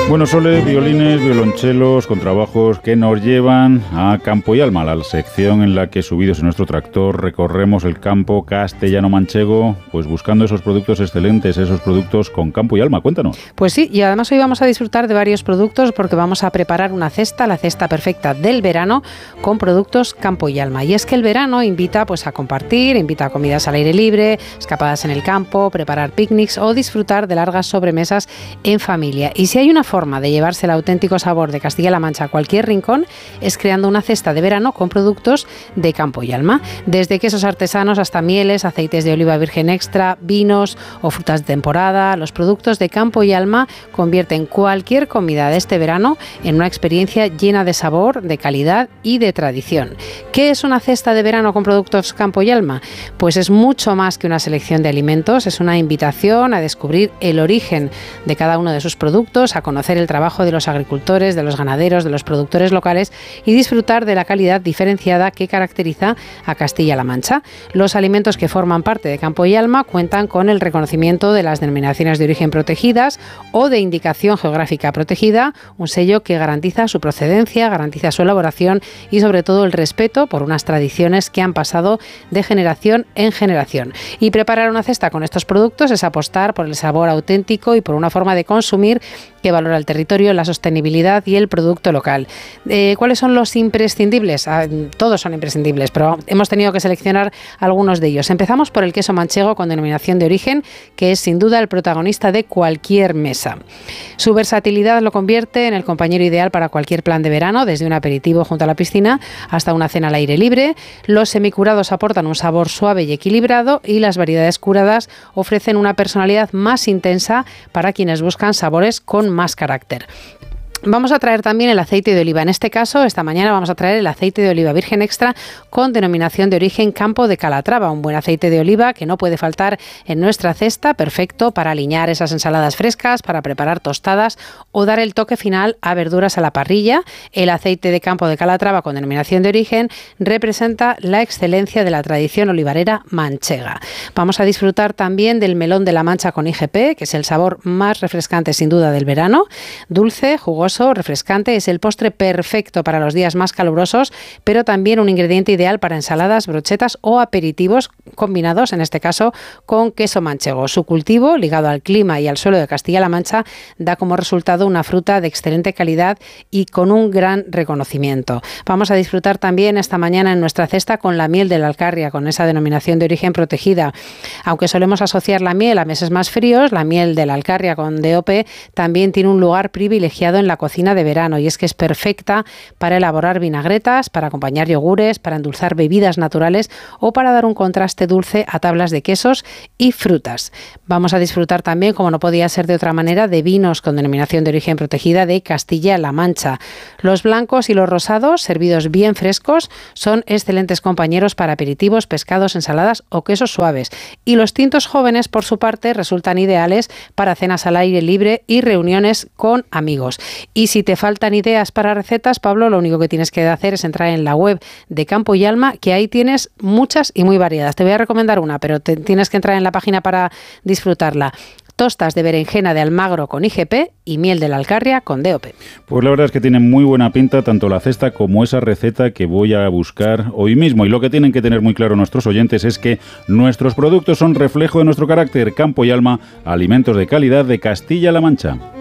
Bueno, Sole, violines, violonchelos, contrabajos que nos llevan a Campo y Alma, la sección en la que, subidos en nuestro tractor, recorremos el campo castellano-manchego, pues buscando esos productos excelentes, esos productos con campo y alma. Cuéntanos. Pues sí, y además hoy vamos a disfrutar de varios productos porque vamos a preparar una cesta, la cesta perfecta del verano, con productos campo y alma. Y es que el verano invita pues a compartir, invita a comidas al aire libre, escapadas en el campo, preparar picnics o disfrutar de largas sobremesas en familia. Y si hay una forma de llevarse el auténtico sabor de Castilla-La Mancha a cualquier rincón, es creando una cesta de verano con productos de campo y alma. Desde quesos artesanos hasta mieles, aceites de oliva virgen extra, vinos o frutas de temporada, los productos de campo y alma convierten cualquier comida de este verano en una experiencia llena de sabor, de calidad y de tradición. ¿Qué es una cesta de verano con productos campo y alma? Pues es mucho más que una selección de alimentos, es una invitación a descubrir el origen de cada uno de sus productos, a conocer el trabajo de los agricultores, de los ganaderos, de los productores locales y disfrutar de la calidad diferenciada que caracteriza a Castilla-La Mancha. Los alimentos que forman parte de campo y alma cuentan con el reconocimiento de las denominaciones de origen protegidas o de indicación geográfica protegida, un sello que garantiza su procedencia, garantiza su elaboración y sobre todo el respeto por unas tradiciones que han pasado de generación en generación. Y preparar una cesta con estos productos es apostar por el sabor auténtico y por una forma de consumir que valora el territorio, la sostenibilidad y el producto local. ¿Cuáles son los imprescindibles? Todos son imprescindibles, pero hemos tenido que seleccionar algunos de ellos. Empezamos por el queso manchego con denominación de origen, que es sin duda el protagonista de cualquier mesa. Su versatilidad lo convierte en el compañero ideal para cualquier plan de verano, desde un aperitivo junto a la piscina hasta una cena al aire libre. Los semicurados aportan un sabor suave y equilibrado y las variedades curadas ofrecen una personalidad más intensa para quienes buscan sabores con más carácter. Vamos a traer también el aceite de oliva. En este caso, esta mañana vamos a traer el aceite de oliva virgen extra con denominación de origen Campo de Calatrava. Un buen aceite de oliva que no puede faltar en nuestra cesta, perfecto para aliñar esas ensaladas frescas, para preparar tostadas o dar el toque final a verduras a la parrilla. El aceite de Campo de Calatrava con denominación de origen representa la excelencia de la tradición olivarera manchega. Vamos a disfrutar también del melón de la Mancha con IGP, que es el sabor más refrescante sin duda del verano. Dulce, jugoso, refrescante, es el postre perfecto para los días más calurosos, pero también un ingrediente ideal para ensaladas, brochetas o aperitivos combinados, en este caso, con queso manchego. Su cultivo, ligado al clima y al suelo de Castilla-La Mancha, da como resultado una fruta de excelente calidad y con un gran reconocimiento. Vamos a disfrutar también esta mañana en nuestra cesta con la miel de la Alcarria, con esa denominación de origen protegida. Aunque solemos asociar la miel a meses más fríos, la miel de la Alcarria con DOP también tiene un lugar privilegiado en la cocina de verano, y es que es perfecta para elaborar vinagretas, para acompañar yogures, para endulzar bebidas naturales o para dar un contraste dulce a tablas de quesos y frutas. Vamos a disfrutar también, como no podía ser de otra manera, de vinos con denominación de origen protegida de Castilla-La Mancha. Los blancos y los rosados, servidos bien frescos, son excelentes compañeros para aperitivos, pescados, ensaladas o quesos suaves. Y los tintos jóvenes, por su parte, resultan ideales para cenas al aire libre y reuniones con amigos. Y si te faltan ideas para recetas, Pablo, lo único que tienes que hacer es entrar en la web de Campo y Alma, que ahí tienes muchas y muy variadas. Te voy a recomendar una, pero tienes que entrar en la página para disfrutarla. Tostas de berenjena de Almagro con IGP y miel de la Alcarria con DOP. Pues la verdad es que tiene muy buena pinta tanto la cesta como esa receta que voy a buscar hoy mismo. Y lo que tienen que tener muy claro nuestros oyentes es que nuestros productos son reflejo de nuestro carácter. Campo y Alma, alimentos de calidad de Castilla-La Mancha.